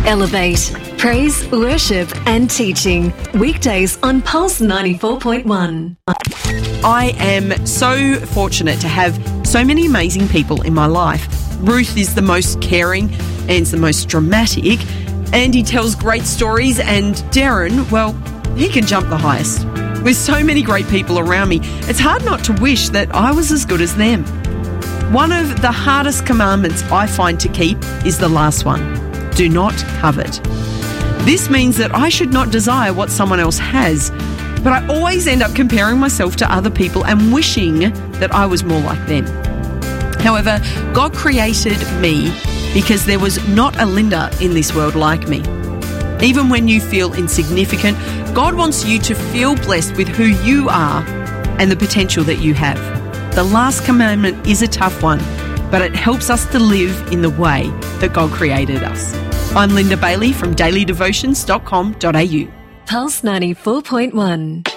Elevate. Praise, worship and teaching. Weekdays on Pulse 94.1. I am so fortunate to have so many amazing people in my life. Ruth is the most caring and the most dramatic. Andy tells great stories, and Darren, well, he can jump the highest. With so many great people around me, it's hard not to wish that I was as good as them. One of the hardest commandments I find to keep is the last one. Do not covet. This means that I should not desire what someone else has, but I always end up comparing myself to other people and wishing that I was more like them. However, God created me because there was not a Linda in this world like me. Even when you feel insignificant, God wants you to feel blessed with who you are and the potential that you have. The last commandment is a tough one, but it helps us to live in the way that God created us. I'm Linda Bailey from dailydevotions.com.au. Pulse 94.1.